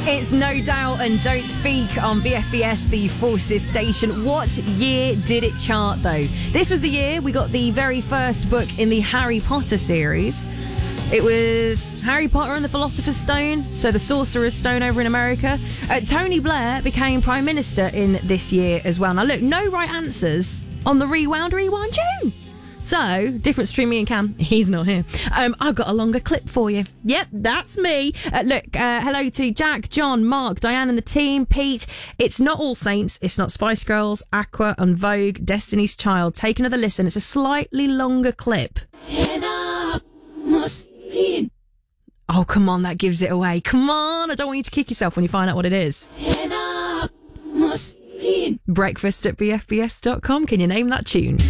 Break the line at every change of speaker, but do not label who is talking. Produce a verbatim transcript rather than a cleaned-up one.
It's No Doubt and Don't Speak on V F B S, the Forces station. What year did it chart, though? This was the year we got the very first book in the Harry Potter series. It was Harry Potter and the Philosopher's Stone, so the Sorcerer's Stone over in America. Uh, Tony Blair became Prime Minister in this year as well. Now, look, no right answers on the Rewound Rewind You. So, difference between me and Cam, he's not here. Um, I've got a longer clip for you. Yep, that's me. Uh, look, uh, hello to Jack, John, Mark, Diane and the team, Pete. It's not All Saints, it's not Spice Girls, Aqua and Vogue, Destiny's Child. Take another listen. It's a slightly longer clip. Oh, come on, that gives it away. Come on, I don't want you to kick yourself when you find out what it is. Breakfast at b f b s dot com. Can you name that tune?